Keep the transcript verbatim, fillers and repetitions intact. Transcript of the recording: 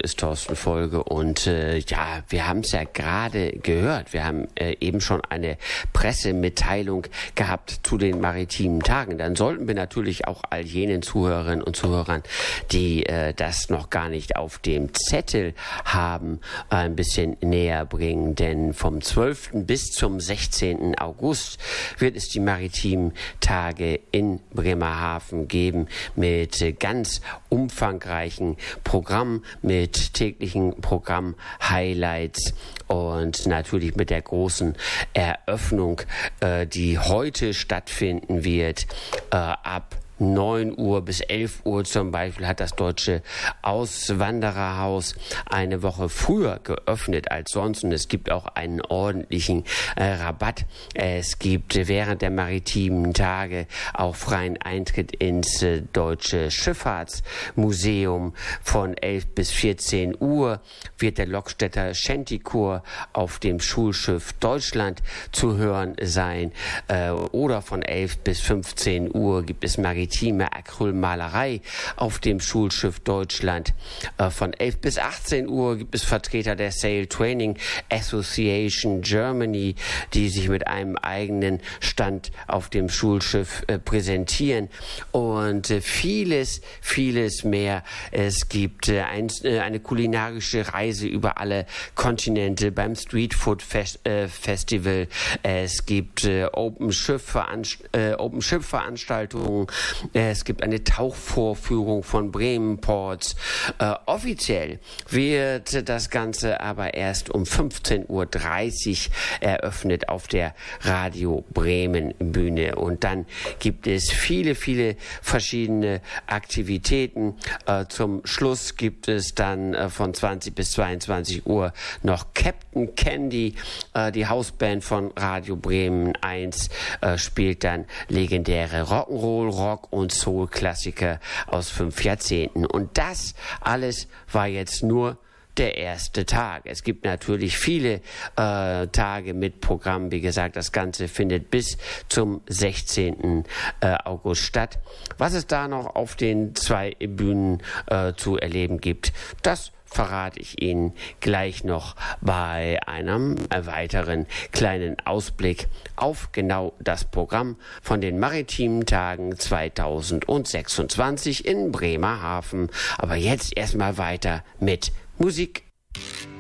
ist Thorsten Folge und äh, ja, wir haben es ja gerade gehört. Wir haben äh, eben schon eine Pressemitteilung gehabt zu den maritimen Tagen. Dann sollten wir natürlich auch all jenen Zuhörerinnen und Zuhörern, die äh, das noch gar nicht auf dem Zettel haben, ein bisschen näher bringen. Denn vom zwölften bis zum sechzehnten August wird es die maritimen Tage in Bremerhaven geben mit äh, ganz umfangreichen Programm, mit täglichen Programm-Highlights und natürlich mit der großen Eröffnung, äh, die heute stattfinden wird, äh, ab neun Uhr bis elf Uhr zum Beispiel hat das Deutsche Auswandererhaus eine Woche früher geöffnet als sonst und es gibt auch einen ordentlichen äh, Rabatt. Es gibt während der maritimen Tage auch freien Eintritt ins äh, Deutsche Schifffahrtsmuseum. Von elf bis vierzehn Uhr wird der Lokstädter Shantychor auf dem Schulschiff Deutschland zu hören sein, äh, oder von elf bis fünfzehn Uhr gibt es maritime Acrylmalerei auf dem Schulschiff Deutschland. Äh, von elf bis achtzehn Uhr gibt es Vertreter der Sail Training Association Germany, die sich mit einem eigenen Stand auf dem Schulschiff äh, präsentieren und äh, vieles, vieles mehr. Es gibt äh, ein, äh, eine kulinarische Reise über alle Kontinente beim Street Food Fest, äh, Festival. Es gibt äh, Open Ship Veranst- äh, Open Ship Veranstaltungen. Es gibt eine Tauchvorführung von Bremen Ports. Äh, offiziell wird das Ganze aber erst um fünfzehn Uhr dreißig eröffnet auf der Radio Bremen Bühne. Und dann gibt es viele, viele verschiedene Aktivitäten. Äh, zum Schluss gibt es dann äh, von zwanzig bis zweiundzwanzig Uhr noch Captain Candy. Äh, die Hausband von Radio Bremen eins äh, spielt dann legendäre Rock'n'Roll, Rock und Soul-Klassiker aus fünf Jahrzehnten. Und das alles war jetzt nur der erste Tag. Es gibt natürlich viele äh, Tage mit Programm. Wie gesagt, das Ganze findet bis zum sechzehnten Äh, August statt. Was es da noch auf den zwei Bühnen äh, zu erleben gibt, das verrate ich Ihnen gleich noch bei einem weiteren kleinen Ausblick auf genau das Programm von den maritimen Tagen zweitausendsechsundzwanzig in Bremerhaven. Aber jetzt erstmal weiter mit Musik.